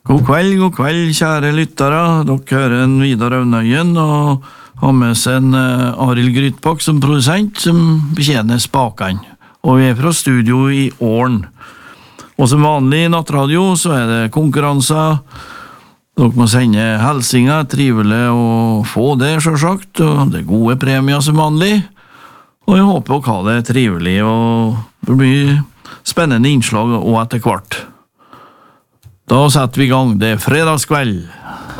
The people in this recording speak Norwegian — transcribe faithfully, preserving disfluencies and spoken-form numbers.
God kveld, god kveld, kjære lyttere. Dere hører en Vidar Aunøyen og har med seg en uh, Arild Grytbakk som produsent som betjener spakene. Og vi er fra studio i Åren. Og som vanlig i nattradio så er det konkurranser. Dere må sende helsinger, trivelig å få det selvsagt, og det er gode premier som vanlig. Og jeg håper dere har det trivelig, og det blir spennende innslag og etter hvert. Da setter vi i gang, det er fredagskveld.